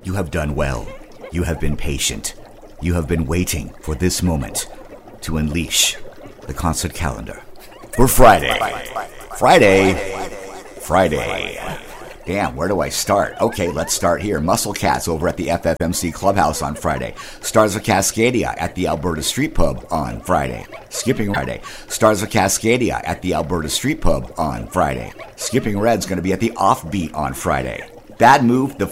You have done well. You have been patient. You have been waiting for this moment to unleash the concert calendar for Friday. Friday. Damn, where do I start? Okay, let's start here. Muscle Cats over at the FFMC Clubhouse on Friday. Stars of Cascadia at the Alberta Street Pub on Friday. Skipping Friday. Stars of Cascadia at the Alberta Street Pub on Friday. Skipping Red's going to be at the Offbeat on Friday. Bad Move, the